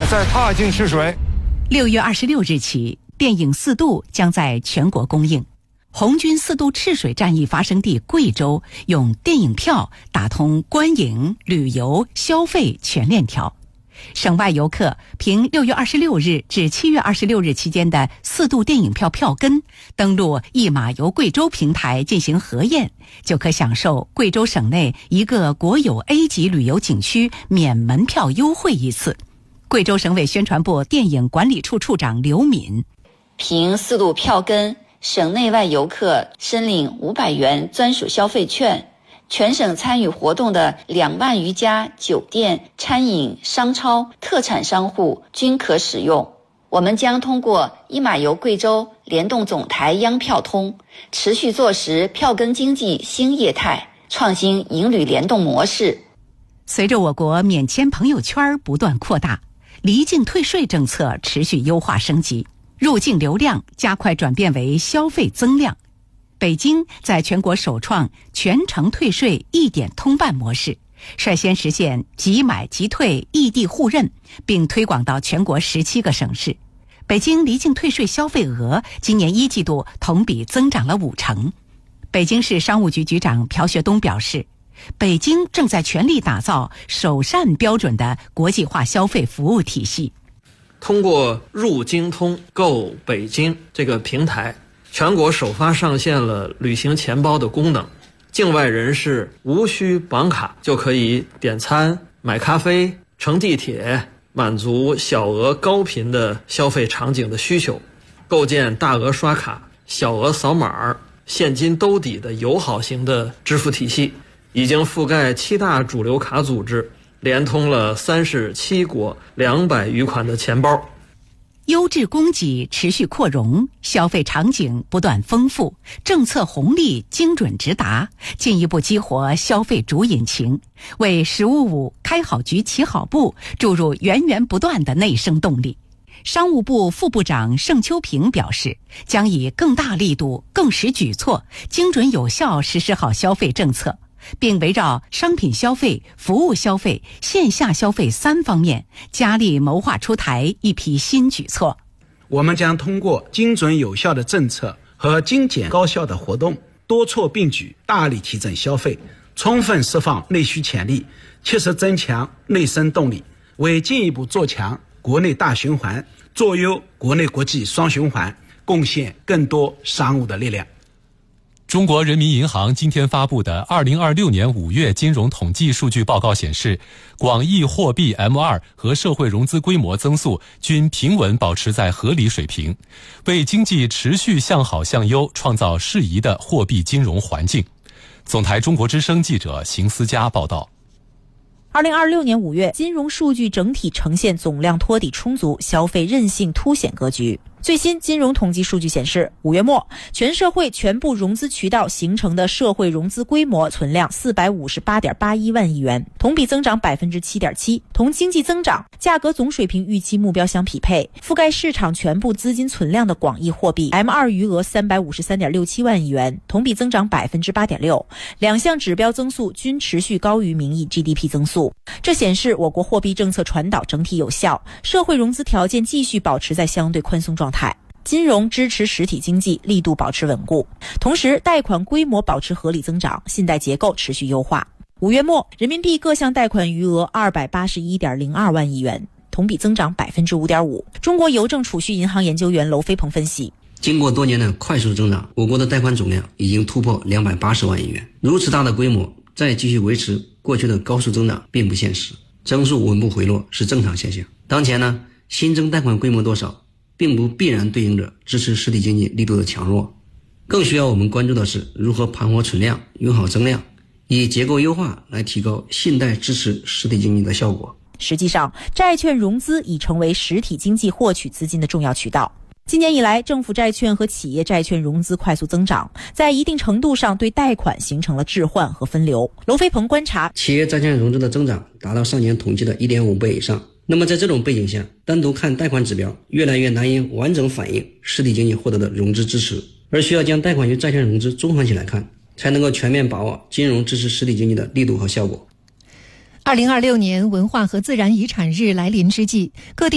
再踏进试水。 6月26日起，电影《四渡》将在全国公映。红军四渡赤水战役发生地贵州，用电影票打通观影、旅游、消费全链条。省外游客凭6月26日至7月26日期间的四渡电影票票根，登录一马游贵州平台进行核验，就可享受贵州省内一个国有 A 级旅游景区免门票优惠一次。贵州省委宣传部电影管理处处长刘敏： 凭四渡票根，省内外游客申领500元专属消费券，全省参与活动的2万余家酒店、餐饮、商超、特产商户均可使用。我们将通过一马游贵州联动总台央票通，持续坐实票根经济新业态，创新营旅联动模式。 随着我国免签朋友圈不断扩大，离境退税政策持续优化升级，入境流量加快转变为消费增量。北京在全国首创全程退税一点通办模式，率先实现即买即退异地互认，并推广到全国17个省市。北京离境退税消费额今年1季度同比增长了50%。北京市商务局局长朴学东表示，北京正在全力打造首善标准的国际化消费服务体系。 通过入京通购北京这个平台，全国首发上线了旅行钱包的功能，境外人士无需绑卡就可以点餐、买咖啡、乘地铁，满足小额高频的消费场景的需求，构建大额刷卡、小额扫码、现金兜底的友好型的支付体系，已经覆盖7大主流卡组织，连通了37国200余款的钱包。 优质供给持续扩容，消费场景不断丰富，政策红利精准直达，进一步激活消费主引擎，为“十五五”开好局、起好步注入源源不断的内生动力。商务部副部长盛秋平表示，将以更大力度、更实举措，精准有效实施好消费政策，并围绕商品消费、服务消费、线下消费3方面，加力谋划出台一批新举措。 我们将通过精准有效的政策和精简高效的活动，多措并举，大力提振消费，充分释放内需潜力，切实增强内生动力，为进一步做强国内大循环，做优国内国际双循环，贡献更多商务的力量。 中国人民银行今天发布的2026年5月金融统计数据报告显示，广义货币 M2 和社会融资规模增速均平稳保持在合理水平，为经济持续向好向优创造适宜的货币金融环境。总台中国之声记者邢思佳报道。 2026年5月，金融数据整体呈现总量托底充足、消费韧性凸显格局。最新金融统计数据显示，5月末，全社会全部融资渠道形成的社会融资规模存量458.81万亿元，同比增长7.7%，同经济增长、价格总水平预期目标相匹配。覆盖市场全部资金存量的广义货币 M2 余额353.67万亿元，同比增长8.6%，两项指标增速均持续高于名义 GDP 增速。这显示我国货币政策传导整体有效，社会融资条件继续保持在相对宽松状态，金融支持实体经济力度保持稳固，同时贷款规模保持合理增长，信贷结构持续优化。5月末，人民币各项贷款余额281.02万亿元，同比增长5.5%。中国邮政储蓄银行研究员娄飞鹏分析， 经过多年的快速增长，我国的贷款总量已经突破280万亿元，如此大的规模再继续维持过去的高速增长并不现实，增速稳步回落是正常现象。当前呢，新增贷款规模多少并不必然对应着支持实体经济力度的强弱，更需要我们关注的是如何盘活存量、用好增量，以结构优化来提高信贷支持实体经济的效果。 实际上，债券融资已成为实体经济获取资金的重要渠道。今年以来，政府债券和企业债券融资快速增长，在一定程度上对贷款形成了置换和分流。娄飞鹏观察， 企业债券融资的增长达到上年统计的 1.5 倍以上。那么在这种背景下，单独看贷款指标越来越难以完整反映实体经济获得的融资支持，而需要将贷款与债券融资综合起来看，才能够全面把握金融支持实体经济的力度和效果。 2026年文化和自然遗产日来临之际，各地